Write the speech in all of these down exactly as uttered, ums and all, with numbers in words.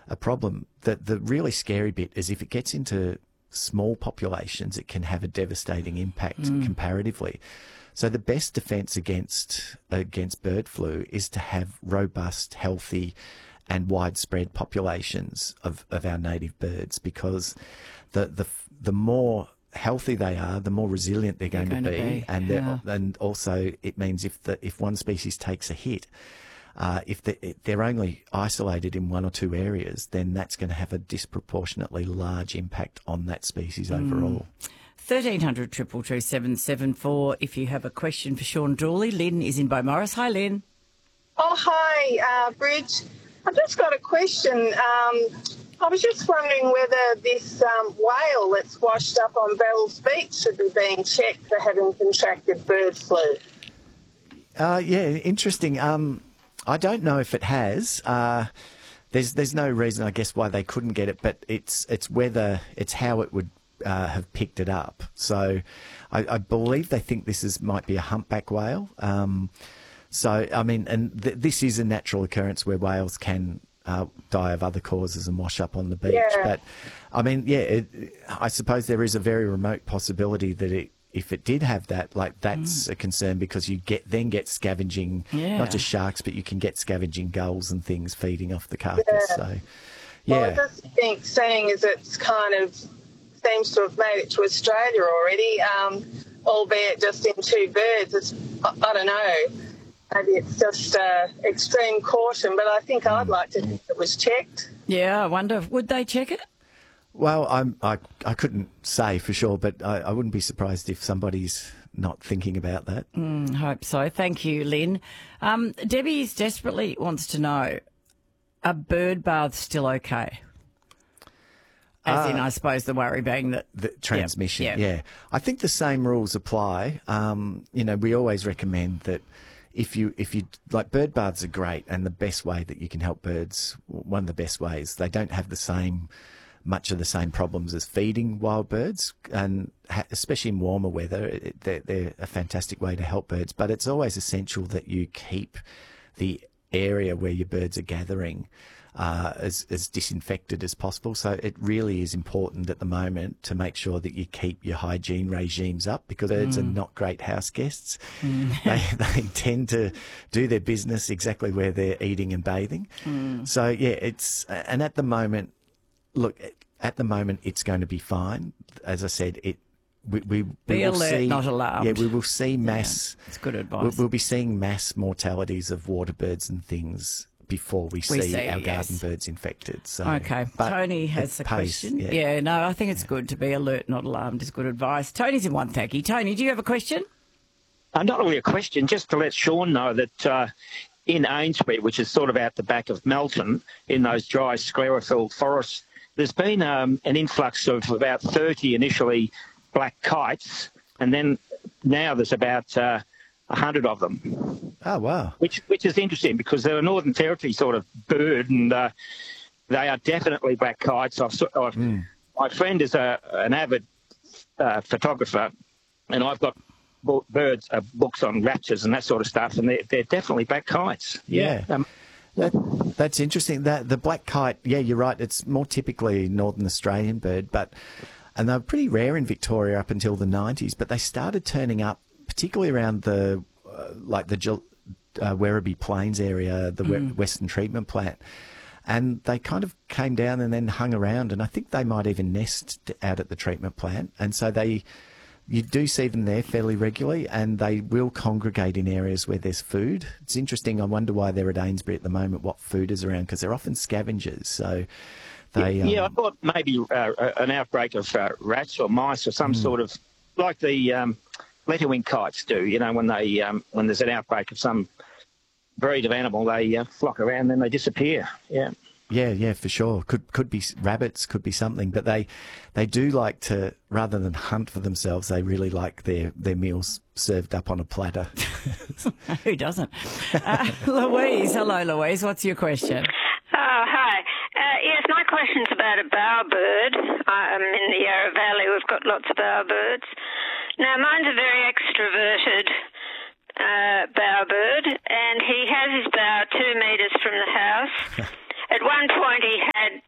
a problem. The, the really scary bit is if it gets into small populations, it can have a devastating impact mm. comparatively. So the best defence against against bird flu is to have robust, healthy and widespread populations of, of our native birds, because the, the, the more healthy they are, the more resilient they're, they're going, going to be, to be. and yeah. and also it means if the if one species takes a hit, uh, if they, they're only isolated in one or two areas, then that's going to have a disproportionately large impact on that species mm. overall. thirteen hundred, two two two, seven seven four if you have a question for Sean Drawley. Lynn is in Beaumaris. Hi, Lynn. Oh, hi, uh, Bridge. I've just got a question. Um, I was just wondering whether this um, whale that's washed up on Bell's Beach should be being checked for having contracted bird flu. Uh, yeah, interesting. Um, I don't know if it has. Uh, there's there's no reason, I guess, why they couldn't get it, but it's it's whether it's how it would uh, have picked it up. So I, I believe they think this is might be a humpback whale. Um, so I mean, and th- this is a natural occurrence where whales can uh, die of other causes and wash up on the beach. Yeah. But I mean, yeah, it, I suppose there is a very remote possibility that it. If it did have that, like that's mm. a concern, because you get then get scavenging, yeah. not just sharks, but you can get scavenging gulls and things feeding off the carcass. Yeah. So, yeah. Well, I just think, seeing as it's kind of seems to have made it to Australia already, um, albeit just in two birds, it's, I, I don't know, maybe it's just uh, extreme caution, but I think mm. I'd like to think it was checked. Yeah, I wonder, would they check it? Well, I'm, I I couldn't say for sure, but I, I wouldn't be surprised if somebody's not thinking about that. Mm, hope so. Thank you, Lynn. Um, Debbie desperately wants to know, are bird baths still okay? As uh, in, I suppose, the worry being that... The transmission, yeah. yeah. I think the same rules apply. Um, you know, we always recommend that if you, if you, like, bird baths are great, and the best way that you can help birds, one of the best ways, they don't have the same... much of the same problems as feeding wild birds, and especially in warmer weather, it, they're, they're a fantastic way to help birds. But it's always essential that you keep the area where your birds are gathering uh, as, as disinfected as possible. So it really is important at the moment to make sure that you keep your hygiene regimes up, because birds mm. are not great house guests. Mm. they, they tend to do their business exactly where they're eating and bathing. Mm. So, yeah, it's, and at the moment, look, at the moment, it's going to be fine. As I said, it we, we, we be will alert, see, not alarmed. Yeah, we will see mass. Yeah, it's good advice. We'll, we'll be seeing mass mortalities of water birds and things before we, we see, see our garden yes. birds infected. So, okay, Tony has a pace, question. Yeah. yeah, no, I think it's yeah. good to be alert, not alarmed. Is good advice. Tony's in Wonthaggi. Tony, do you have a question? Uh, not really a question, just to let Sean know that. Uh, in Ainsbury, which is sort of out the back of Melton, in those dry sclerophyll forests, there's been um, an influx of about thirty initially black kites, and then now there's about uh, one hundred of them. Oh, wow. Which which is interesting, because they're a Northern Territory sort of bird, and uh, they are definitely black kites. I've, I've, mm. My friend is a, an avid uh, photographer, and I've got birds, uh, books on raptors and that sort of stuff, and they're, they're definitely black kites. Yeah. yeah. Um, that, that's interesting. That the black kite, yeah, you're right. It's more typically a Northern Australian bird, but and they were pretty rare in Victoria up until the nineties. But they started turning up, particularly around the uh, like the uh, Werribee Plains area, the mm. Western Treatment Plant, and they kind of came down and then hung around. And I think they might even nest out at the treatment plant, and so they. You do see them there fairly regularly, and they will congregate in areas where there's food. It's interesting. I wonder why they're at Ainsbury at the moment, what food is around, because they're often scavengers. So they... Yeah, yeah um, I thought maybe uh, an outbreak of uh, rats or mice or some mm. sort of... Like the um, letterwing kites do, you know, when they um, when there's an outbreak of some breed of animal, they uh, flock around and then they disappear, yeah. Yeah, yeah, for sure. Could could be rabbits, could be something, but they they do like to, rather than hunt for themselves, they really like their, their meals served up on a platter. Who doesn't? Uh, Louise, hello, Louise. What's your question? Oh, hi. Uh, yes, my question's about a bowerbird. Um, in the Yarra Valley, we've got lots of bowerbirds. Now, mine's a very extroverted uh, bowerbird, and he has his bower two metres from the house. At one point, he had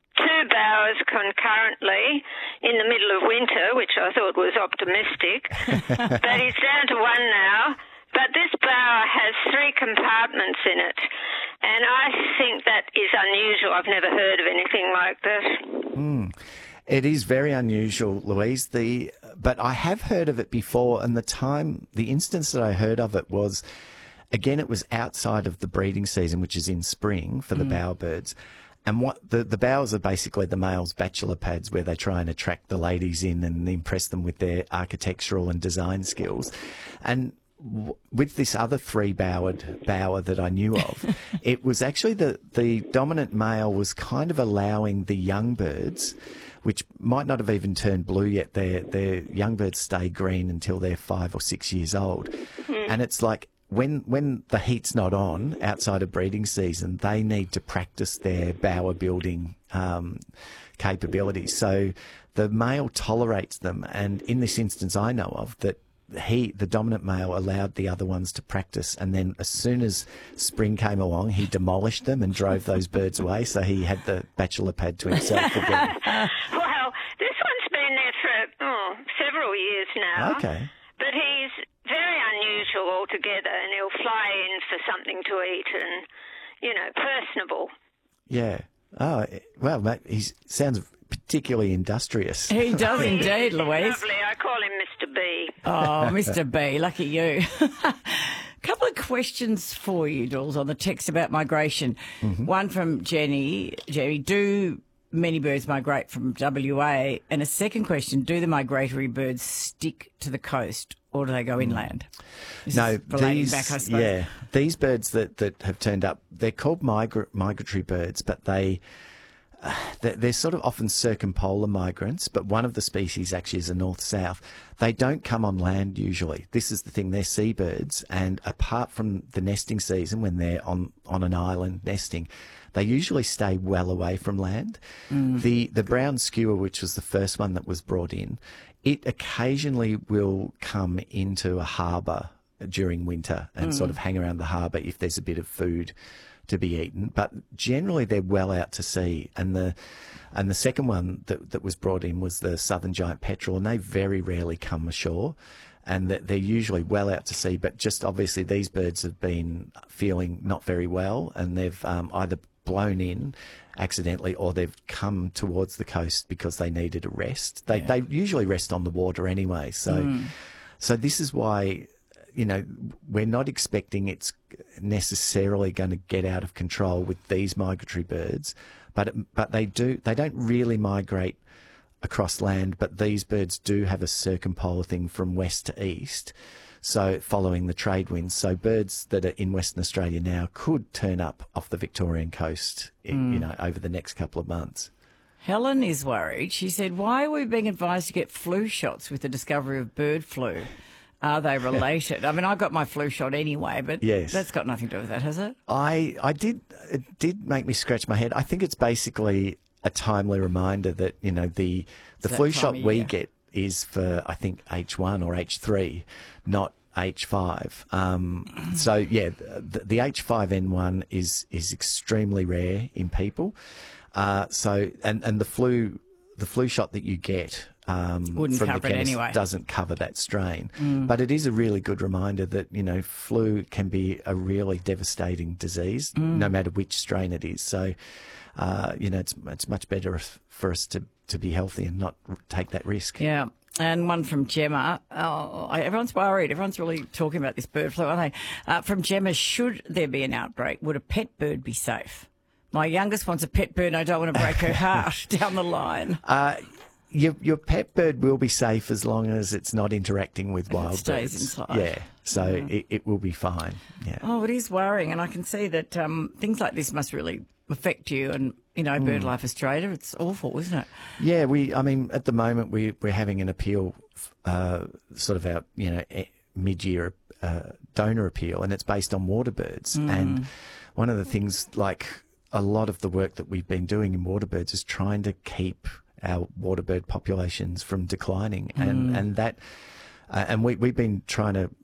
in the middle of winter, which I thought was optimistic. But he's down to one now. But this bower has three compartments in it, and I think that is unusual. I've never heard of anything like this. Mm. It is very unusual, Louise. The but I have heard of it before, and the time, the instance that I heard of it was, again, it was outside of the breeding season, which is in spring for the mm. bowerbirds. And what the, the bowers are basically the males' bachelor pads where they try and attract the ladies in and impress them with their architectural and design skills. And w- with this other three-bowered bower that I knew of, it was actually the, the dominant male was kind of allowing the young birds, which might not have even turned blue yet, their, their young birds stay green until they're five or six years old. Mm. And it's like, When when the heat's not on outside of breeding season, they need to practice their bower building um, capabilities. So the male tolerates them, and in this instance, I know of that he, the dominant male, allowed the other ones to practice, and then as soon as spring came along, he demolished them and drove those birds away. So he had the bachelor pad to himself again. Well, this one's been there for oh, several years now. Okay, but he's very unusual altogether, and he'll fly in for something to eat and, you know, personable. Yeah. Oh, well, mate, he sounds particularly industrious. He does indeed, Louise. Lovely. I call him Mister B. Oh, Mister B, lucky you. A couple of questions for you, Dawes, on the text about migration. Mm-hmm. One from Jenny. Jenny, do many birds migrate from W A? And a second question, do the migratory birds stick to the coast or do they go inland? This no, these, back, I suppose. yeah, these birds that, that have turned up, they're called migra- migratory birds, but they, uh, they're, they're sort of often circumpolar migrants, but one of the species actually is a north-south. They don't come on land usually. This is the thing, they're seabirds, and apart from the nesting season when they're on, on an island nesting, they usually stay well away from land. Mm. The the brown skua, which was the first one that was brought in, it occasionally will come into a harbour during winter and mm. sort of hang around the harbour if there's a bit of food to be eaten. But generally they're well out to sea. And the and the second one that, that was brought in was the southern giant petrel, and they very rarely come ashore. And that they're usually well out to sea, but just obviously these birds have been feeling not very well, and they've um, either blown in accidentally or they've come towards the coast because they needed a rest. They yeah. they usually rest on the water anyway. So mm. so this is why, you know, we're not expecting it's necessarily going to get out of control with these migratory birds, but it, but they do they don't really migrate across land, but these birds do have a circumpolar thing from west to east, so following the trade winds. So birds that are in Western Australia now could turn up off the Victorian coast, mm. you know, over the next couple of months. Helen is worried. She said, why are we being advised to get flu shots with the discovery of bird flu? Are they related? I mean, I got my flu shot anyway, but yes. that's got nothing to do with that, has it? I, I did, it did make me scratch my head. I think it's basically a timely reminder that, you know, the the it's flu shot we get is for, I think, H one or H three, not H five. Um, so, yeah, the, the H five N one is is extremely rare in people. Uh, so, and, and the flu the flu shot that you get um, Wouldn't from cover the chemist it anyway. doesn't cover that strain. Mm. But it is a really good reminder that, you know, flu can be a really devastating disease, mm. no matter which strain it is. So, Uh, you know, it's it's much better for us to, to be healthy and not take that risk. Yeah. And one from Gemma. Oh, everyone's worried. Everyone's really talking about this bird flu, aren't they? Uh, from Gemma, should there be an outbreak, would a pet bird be safe? My youngest wants a pet bird and I don't want to break her heart down the line. Uh, your, your pet bird will be safe as long as it's not interacting with wild it stays birds. Inside. Yeah, so yeah. It, it will be fine. Yeah. Oh, it is worrying, and I can see that um, things like this must really affect you and, you know, BirdLife Australia. It's awful, isn't it? Yeah, we, I mean, at the moment we, we're having an appeal, uh, sort of our, you know, mid-year uh, donor appeal, and it's based on water birds. Mm. And one of the things, like a lot of the work that we've been doing in water birds is trying to keep our water bird populations from declining. Mm. And, and that, uh, and we, we've been trying to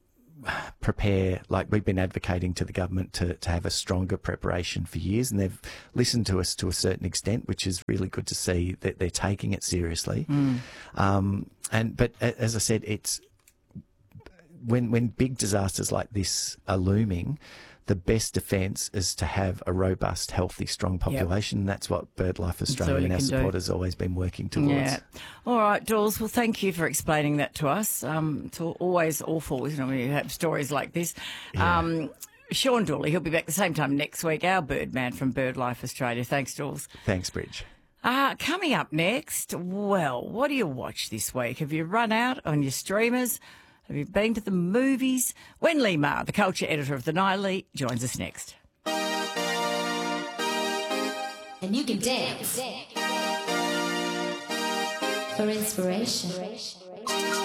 prepare, like we've been advocating to the government to, to have a stronger preparation for years, and they've listened to us to a certain extent, which is really good to see that they're taking it seriously. Mm. Um, and but as I said, it's when when big disasters like this are looming, the best defence is to have a robust, healthy, strong population. Yep. That's what BirdLife Australia and our support has always been working towards. Yeah. All right, Dawes. Well, thank you for explaining that to us. Um, it's always awful, you know, when you have stories like this. Yeah. Um, Sean Dooley, he'll be back the same time next week, our Birdman from BirdLife Australia. Thanks, Dawes. Thanks, Bridge. Uh, coming up next, well, what do you watch this week? Have you run out on your streamers? Have you been to the movies? Wen Lee Ma, the culture editor of The Nightly, joins us next. And you can dance for inspiration.